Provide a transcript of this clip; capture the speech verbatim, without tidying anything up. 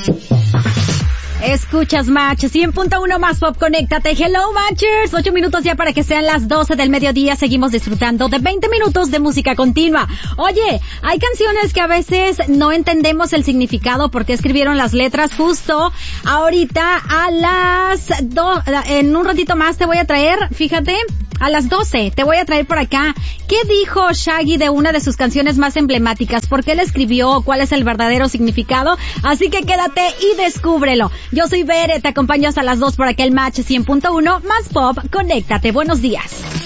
Escuchas Match cien punto uno más Pop, conéctate. Hello Matchers, ocho minutos ya para que sean las doce del mediodía. Seguimos disfrutando de veinte minutos de música continua. Oye, hay canciones que a veces no entendemos el significado porque escribieron las letras. Justo ahorita a las dos, en un ratito más te voy a traer, fíjate, a las doce te voy a traer por acá qué dijo Shaggy de una de sus canciones más emblemáticas, por qué la escribió, cuál es el verdadero significado. Así que quédate y descúbrelo. Yo soy Bere, te acompaño hasta las dos por acá el Match cien punto uno más Pop, conéctate. Buenos días.